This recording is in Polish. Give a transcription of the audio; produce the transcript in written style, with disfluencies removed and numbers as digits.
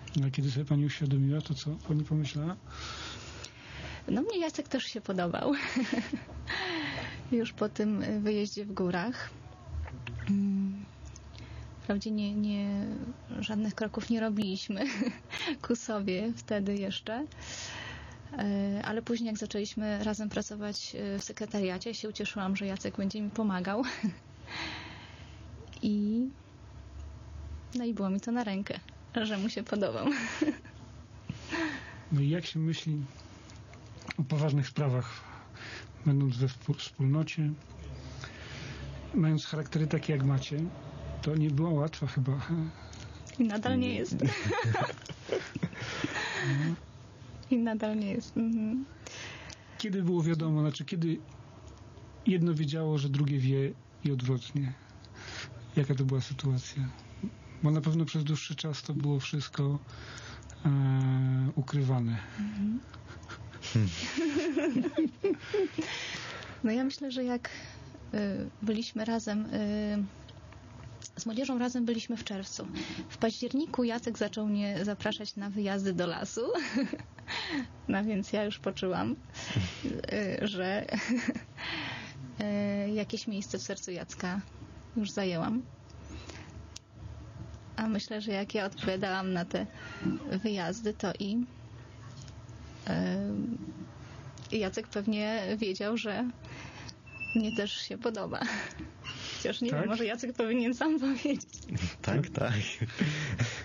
A kiedy sobie pani uświadomiła, to co pani pomyślała? No mnie Jacek też się podobał. Już po tym wyjeździe w górach. Wprawdzie żadnych kroków nie robiliśmy ku sobie wtedy jeszcze. Ale później jak zaczęliśmy razem pracować w sekretariacie, się ucieszyłam, że Jacek będzie mi pomagał. No i było mi to na rękę, że mu się podobał. No i jak się myśli o poważnych sprawach, będąc we wspólnocie, mając charaktery takie jak macie, to nie było łatwo chyba. I nadal nie jest. I nadal nie jest. Mhm. Kiedy było wiadomo, znaczy kiedy jedno wiedziało, że drugie wie i odwrotnie? Jaka to była sytuacja? Bo na pewno przez dłuższy czas to było wszystko ukrywane. Mhm. No ja myślę, że jak byliśmy razem z młodzieżą razem byliśmy w czerwcu. W październiku Jacek zaczął mnie zapraszać na wyjazdy do lasu. No więc ja już poczułam, że jakieś miejsce w sercu Jacka już zajęłam. A myślę, że jak ja odpowiadałam na te wyjazdy, to i Jacek pewnie wiedział, że mnie też się podoba. Chociaż nie wiem, może Jacek powinien sam powiedzieć. Tak.